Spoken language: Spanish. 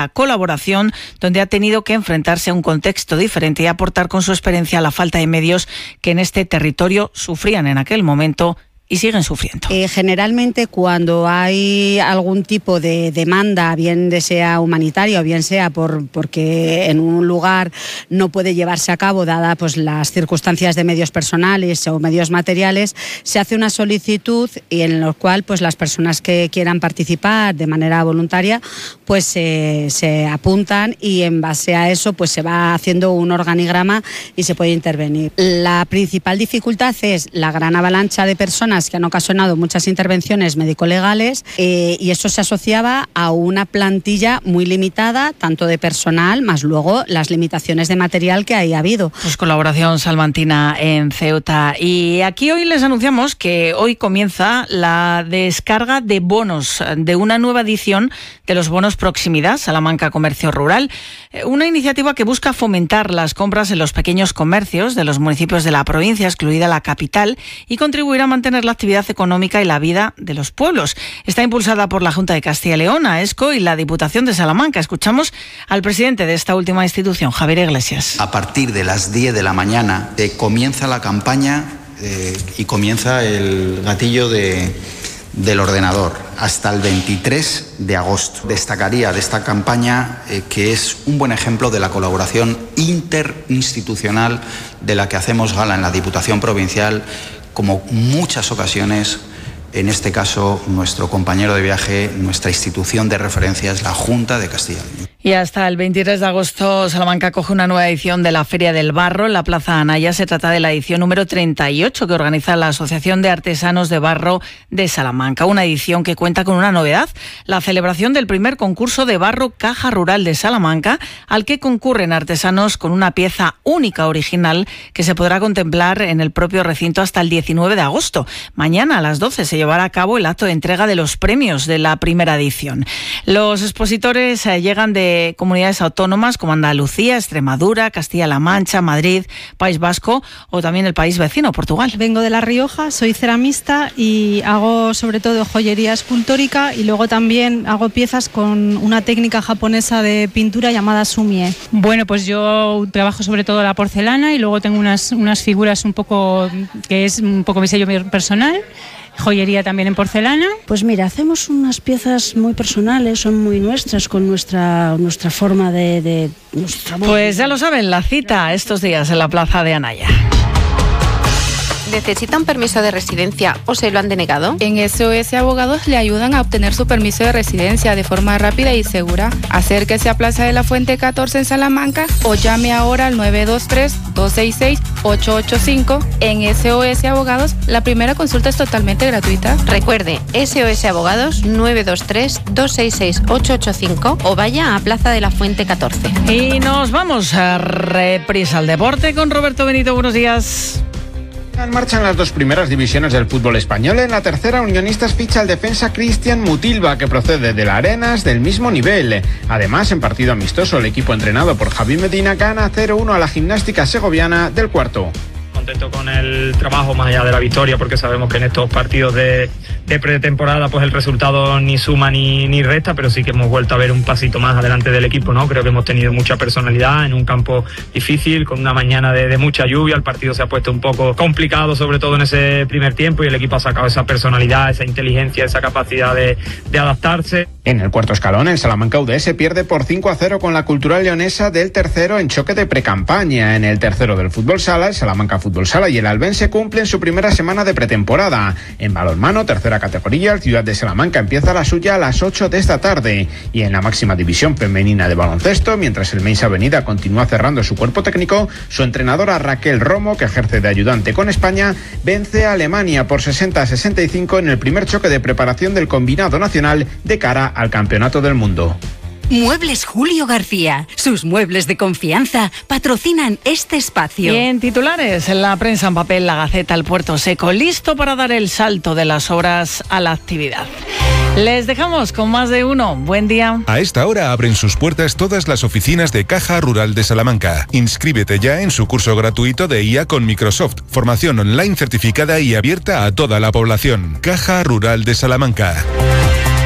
esta colaboración, donde ha tenido que enfrentarse a un contexto diferente y aportar con su experiencia la falta de medios que en este territorio sufrían en aquel momento y siguen sufriendo. Generalmente cuando hay algún tipo de demanda, bien sea humanitaria o bien sea porque en un lugar no puede llevarse a cabo dada pues las circunstancias de medios personales o medios materiales, se hace una solicitud y en lo cual pues las personas que quieran participar de manera voluntaria pues se apuntan y en base a eso pues se va haciendo un organigrama y se puede intervenir. La principal dificultad es la gran avalancha de personas que han ocasionado muchas intervenciones médico-legales y eso se asociaba a una plantilla muy limitada, tanto de personal, más luego las limitaciones de material que haya habido. Pues colaboración salmantina en Ceuta. Y aquí hoy les anunciamos que hoy comienza la descarga de bonos, de una nueva edición de los bonos Proximidad, Salamanca Comercio Rural, una iniciativa que busca fomentar las compras en los pequeños comercios de los municipios de la provincia, excluida la capital, y contribuir a mantener la actividad económica y la vida de los pueblos. Está impulsada por la Junta de Castilla y León, AESCO y la Diputación de Salamanca. Escuchamos al presidente de esta última institución, Javier Iglesias. A partir de las 10 de la mañana comienza la campaña y comienza el gatillo del ordenador hasta el 23 de agosto. Destacaría de esta campaña que es un buen ejemplo de la colaboración interinstitucional de la que hacemos gala en la Diputación Provincial, como muchas ocasiones. En este caso, nuestro compañero de viaje, nuestra institución de referencia es la Junta de Castilla y León. Y hasta el 23 de agosto, Salamanca acoge una nueva edición de la Feria del Barro en la Plaza Anaya. Se trata de la edición número 38 que organiza la Asociación de Artesanos de Barro de Salamanca. Una edición que cuenta con una novedad, la celebración del primer concurso de barro Caja Rural de Salamanca, al que concurren artesanos con una pieza única original que se podrá contemplar en el propio recinto hasta el 19 de agosto. Mañana a las 12 se llevará a cabo el acto de entrega de los premios de la primera edición. Los expositores llegan de comunidades autónomas como Andalucía, Extremadura, Castilla-La Mancha, Madrid, País Vasco o también el país vecino, Portugal. Vengo de La Rioja, soy ceramista y hago sobre todo joyería escultórica y luego también hago piezas con una técnica japonesa de pintura llamada sumie. Bueno, pues yo trabajo sobre todo la porcelana y luego tengo unas figuras un poco, que es un poco mi sello personal. Joyería también en porcelana. Pues mira, hacemos unas piezas muy personales, son muy nuestras, con nuestra forma de nuestra voz. Pues ya lo saben, la cita estos días en la Plaza de Anaya. ¿Necesita un permiso de residencia o se lo han denegado? En SOS Abogados le ayudan a obtener su permiso de residencia de forma rápida y segura. Acérquese a Plaza de la Fuente 14 en Salamanca o llame ahora al 923-266-885. En SOS Abogados, la primera consulta es totalmente gratuita. Recuerde, SOS Abogados 923-266-885 o vaya a Plaza de la Fuente 14. Y nos vamos a Reprisa al Deporte con Roberto Benito. Buenos días. En marcha en las dos primeras divisiones del fútbol español. En la tercera, Unionistas ficha al defensa Cristian Mutilva, que procede de la Arenas, del mismo nivel. Además, en partido amistoso, el equipo entrenado por Javi Medina gana 0-1 a la Gimnástica Segoviana del Cuarto. Contento con el trabajo más allá de la victoria, porque sabemos que en estos partidos de pretemporada pues el resultado ni suma ni resta, pero sí que hemos vuelto a ver un pasito más adelante del equipo, ¿no? Creo que hemos tenido mucha personalidad en un campo difícil, con una mañana de mucha lluvia. El partido se ha puesto un poco complicado, sobre todo en ese primer tiempo, y el equipo ha sacado esa personalidad, esa inteligencia, esa capacidad de adaptarse. En el cuarto escalón, el Salamanca UDS pierde por 5-0 con la Cultural Leonesa del tercero en choque de precampaña. En el tercero del fútbol sala, el Salamanca Fútbol Sala y el Albense cumplen su primera semana de pretemporada. En balonmano, tercera categoría, el Ciudad de Salamanca empieza la suya a las 8 de esta tarde. Y en la máxima división femenina de baloncesto, mientras el Meis Avenida continúa cerrando su cuerpo técnico, su entrenadora Raquel Romo, que ejerce de ayudante con España, vence a Alemania por 60-65 en el primer choque de preparación del combinado nacional de cara al Campeonato del Mundo. Muebles Julio García. Sus muebles de confianza patrocinan este espacio. Y en titulares, en la prensa en papel, La Gaceta, el Puerto Seco, listo para dar el salto de las obras a la actividad. Les dejamos con más de uno. Buen día. A esta hora abren sus puertas todas las oficinas de Caja Rural de Salamanca. Inscríbete ya en su curso gratuito de IA con Microsoft. Formación online certificada y abierta a toda la población. Caja Rural de Salamanca.